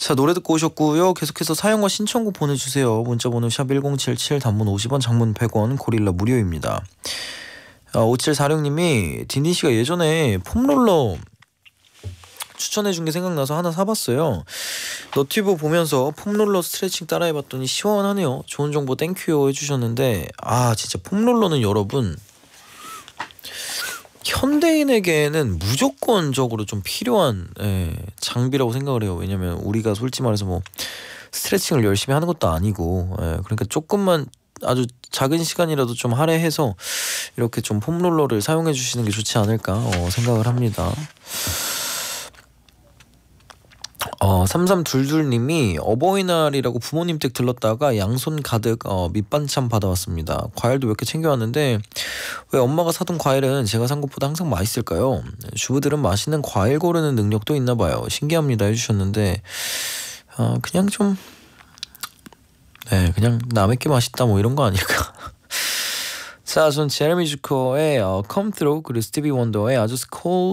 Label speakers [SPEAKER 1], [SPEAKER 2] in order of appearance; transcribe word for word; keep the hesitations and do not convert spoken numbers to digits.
[SPEAKER 1] 자, 노래 듣고 오셨고요. 계속해서 사연과 신청곡 보내주세요. 문자번호 샵 일공칠칠, 단문 오십 원, 장문 백 원, 고릴라 무료입니다. 아, 오칠사육님이 딘딘씨가 예전에 폼롤러 추천해준 게 생각나서 하나 사봤어요. 너튜브 보면서 폼롤러 스트레칭 따라해봤더니 시원하네요. 좋은 정보 땡큐요 해주셨는데, 아 진짜 폼롤러는 여러분 현대인에게는 무조건적으로 좀 필요한 예, 장비라고 생각을 해요. 왜냐면 우리가 솔직히 말해서 뭐 스트레칭을 열심히 하는 것도 아니고, 예, 그러니까 조금만 아주 작은 시간이라도 좀 할애해서 이렇게 좀 폼롤러를 사용해 주시는 게 좋지 않을까 어, 생각을 합니다. 어, 삼삼이이님이 어버이날이라고 부모님 댁 들렀다가 양손 가득 어, 밑반찬 받아왔습니다. 과일도 몇 개 챙겨왔는데 왜 엄마가 사둔 과일은 제가 산 것보다 항상 맛있을까요? 주부들은 맛있는 과일 고르는 능력도 있나봐요. 신기합니다 해주셨는데, 어, 그냥 좀 네, 그냥 남의 게 맛있다 뭐 이런 거 아닐까. 자, 전 제레미 주커의 어, Come Through 그리고 스티비 원더의 아주 스콜